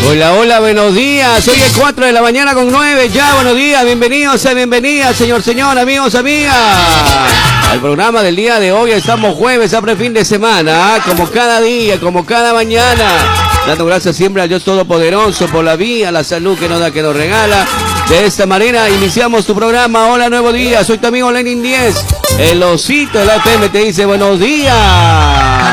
Hola, hola, buenos días. Hoy es 4 de la mañana con 9 ya. Buenos días, bienvenidos, bienvenidas, señor, amigos, amigas. Al programa del día de hoy estamos jueves, abre fin de semana, como cada día, como cada mañana. Dando gracias siempre a Dios Todopoderoso por la vida, la salud que nos da, que nos regala. De esta manera iniciamos tu programa. Hola, nuevo día. Soy tu amigo Lenin 10. El osito de la FM te dice buenos días.